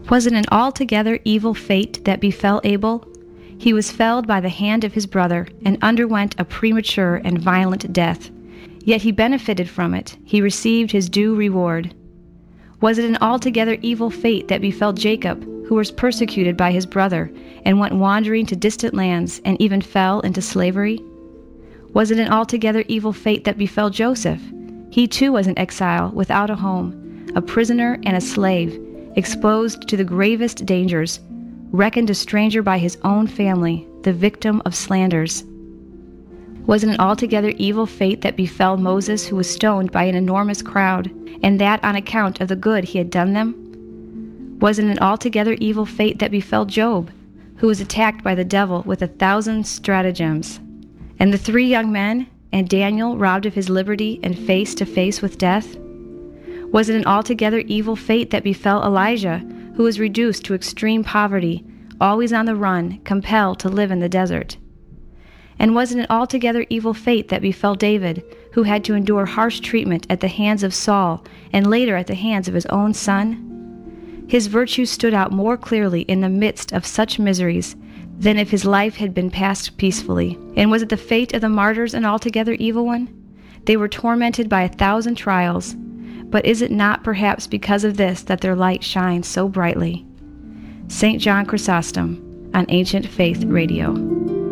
Was it an altogether evil fate that befell Abel? He was felled by the hand of his brother and underwent a premature and violent death. Yet he benefited from it. He received his due reward. Was it an altogether evil fate that befell Jacob, who was persecuted by his brother and went wandering to distant lands and even fell into slavery? Was it an altogether evil fate that befell Joseph? He too was an exile without a home, a prisoner and a slave, exposed to the gravest dangers, reckoned a stranger by his own family, the victim of slanders. Was it an altogether evil fate that befell Moses, who was stoned by an enormous crowd, and that on account of the good he had done them? Was it an altogether evil fate that befell Job, who was attacked by the devil with 1,000 stratagems, and the 3 young men, and Daniel robbed of his liberty and face to face with death? Was it an altogether evil fate that befell Elijah, who was reduced to extreme poverty, always on the run, compelled to live in the desert? And was it an altogether evil fate that befell David, who had to endure harsh treatment at the hands of Saul and later at the hands of his own son? His virtues stood out more clearly in the midst of such miseries than if his life had been passed peacefully. And was it the fate of the martyrs an altogether evil one? They were tormented by 1,000 trials, but is it not perhaps because of this that their light shines so brightly? St. John Chrysostom on Ancient Faith Radio.